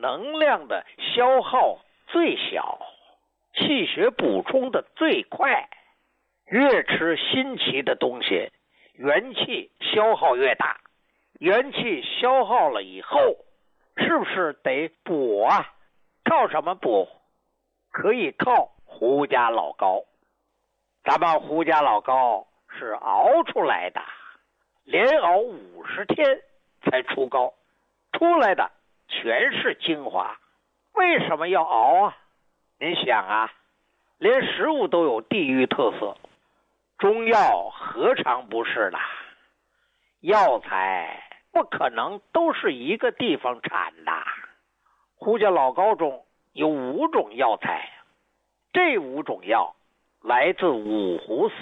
能量的消耗最小，气血补充的最快。越吃新奇的东西，元气消耗越大。元气消耗了以后，是不是得补啊？靠什么补？可以靠胡家老膏。咱们胡家老膏是熬出来的，连熬50天才出膏，出来的全是精华。为什么要熬啊？您想啊，连食物都有地域特色，中药何尝不是呢？药材不可能都是一个地方产的。胡家老膏中有5种药材，这5种药来自五湖